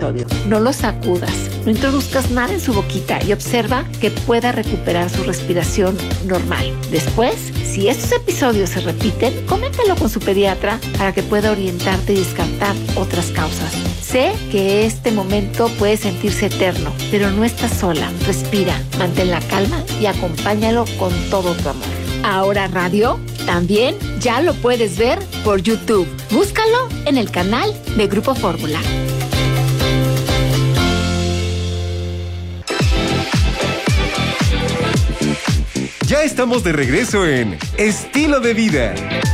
episodio. No lo sacudas, no introduzcas nada en su boquita y observa que pueda recuperar su respiración normal. Después, si estos episodios se repiten, coméntalo con su pediatra para que pueda orientarte y descartar otras causas. Sé que este momento puede sentirse eterno, pero no estás sola. Respira, mantén la calma y acompáñalo con todo tu amor. Ahora Radio también ya lo puedes ver por YouTube. Búscalo en el canal de Grupo Fórmula. Ya estamos de regreso en Estilo de Vida.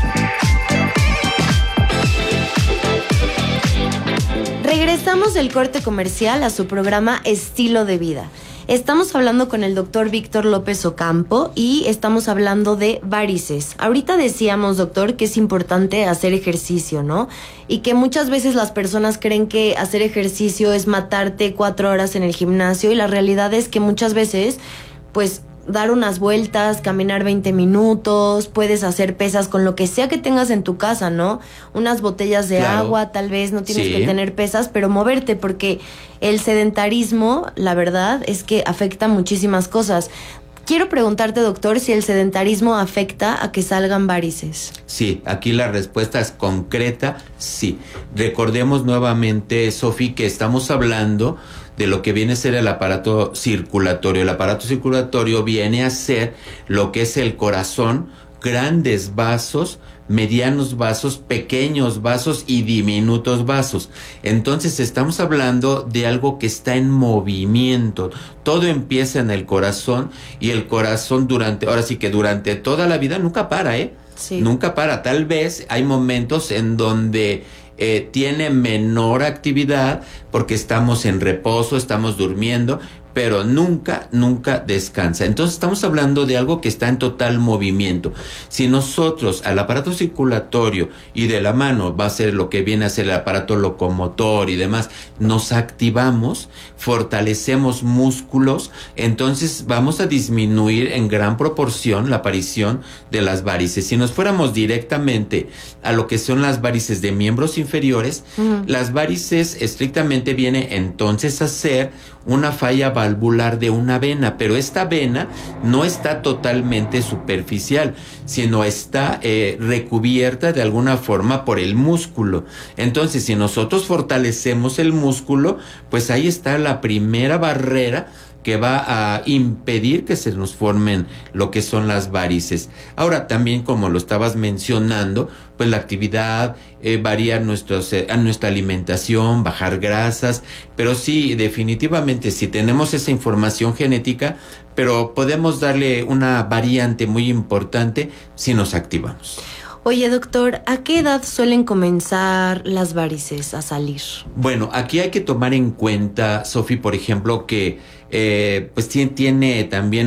Regresamos del corte comercial a su programa Estilo de Vida. Estamos hablando con el doctor Víctor López Ocampo y estamos hablando de varices. Ahorita decíamos, doctor, que es importante hacer ejercicio, ¿no? Y que muchas veces las personas creen que hacer ejercicio es matarte 4 horas en el gimnasio, y la realidad es que muchas veces, pues, dar unas vueltas, caminar 20 minutos, puedes hacer pesas con lo que sea que tengas en tu casa, ¿no? Unas botellas de agua, tal vez no tienes que tener pesas, pero moverte, porque el sedentarismo, la verdad, es que afecta muchísimas cosas. Quiero preguntarte, doctor, si el sedentarismo afecta a que salgan varices. Sí, aquí la respuesta es concreta, sí. Recordemos nuevamente, Sofi, que estamos hablando de lo que viene a ser el aparato circulatorio. El aparato circulatorio viene a ser lo que es el corazón, grandes vasos, medianos vasos, pequeños vasos y diminutos vasos. Entonces estamos hablando de algo que está en movimiento. Todo empieza en el corazón, y el corazón ahora sí que durante toda la vida nunca para, Sí. Nunca para. Tal vez hay momentos en donde tiene menor actividad porque estamos en reposo, estamos durmiendo, pero nunca descansa. Entonces estamos hablando de algo que está en total movimiento. Si nosotros al aparato circulatorio, y de la mano va a ser lo que viene a ser el aparato locomotor y demás, nos activamos, fortalecemos músculos, entonces vamos a disminuir en gran proporción la aparición de las varices. Si nos fuéramos directamente a lo que son las varices de miembros inferiores, las varices estrictamente viene entonces a ser una falla valvular de una vena, pero esta vena no está totalmente superficial, sino está recubierta de alguna forma por el músculo. Entonces, si nosotros fortalecemos el músculo, pues ahí está la primera barrera que va a impedir que se nos formen lo que son las varices. Ahora, también, como lo estabas mencionando, pues la actividad, variar nuestra alimentación, bajar grasas, pero sí, definitivamente, si tenemos esa información genética, pero podemos darle una variante muy importante si nos activamos. Oye, doctor, ¿a qué edad suelen comenzar las varices a salir? Bueno, aquí hay que tomar en cuenta, Sofi, por ejemplo, que pues tiene también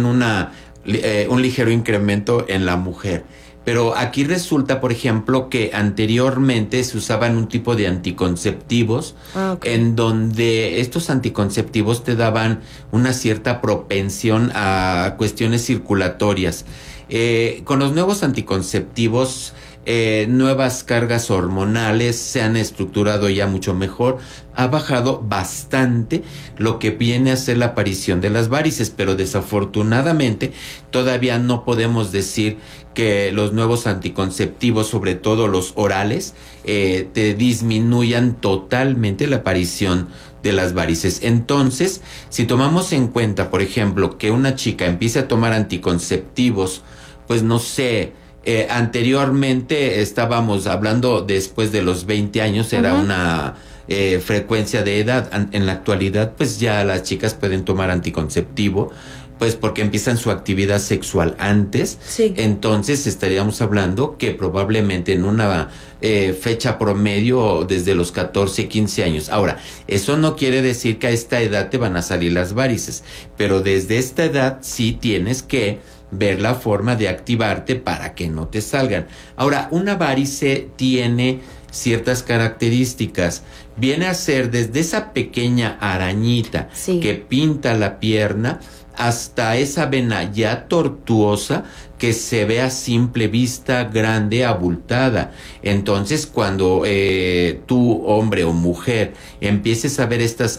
un ligero incremento en la mujer. Pero aquí resulta, por ejemplo, que anteriormente se usaban un tipo de anticonceptivos, en donde estos anticonceptivos te daban una cierta propensión a cuestiones circulatorias. Con los nuevos anticonceptivos, nuevas cargas hormonales se han estructurado ya mucho mejor. Ha bajado bastante lo que viene a ser la aparición de las varices, pero desafortunadamente todavía no podemos decir que los nuevos anticonceptivos, sobre todo los orales, te disminuyan totalmente la aparición de las varices. Entonces, si tomamos en cuenta, por ejemplo, que una chica empiece a tomar anticonceptivos, pues no sé, anteriormente estábamos hablando después de los 20 años, era una frecuencia de edad. En la actualidad, pues ya las chicas pueden tomar anticonceptivo, pues porque empiezan su actividad sexual antes. Sí. Entonces estaríamos hablando que probablemente en una fecha promedio desde los 14, 15 años. Ahora, eso no quiere decir que a esta edad te van a salir las varices, pero desde esta edad sí tienes que ver la forma de activarte para que no te salgan. Ahora, una varice tiene ciertas características. Viene a ser desde esa pequeña arañita que pinta la pierna hasta esa vena ya tortuosa que se ve a simple vista grande, abultada. Entonces, cuando tú, hombre o mujer, empieces a ver estas